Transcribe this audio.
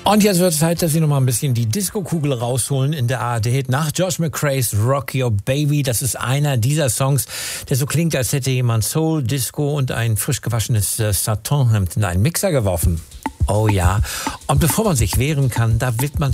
Und jetzt wird es Zeit, dass Sie noch mal ein bisschen die Disco-Kugel rausholen in der ARD. Nach Josh McRae's Rock Your Baby. Das ist einer dieser Songs, der so klingt, als hätte jemand Soul, Disco und ein frisch gewaschenes Satinhemd in einen Mixer geworfen. Oh ja. Und bevor man sich wehren kann, da wird man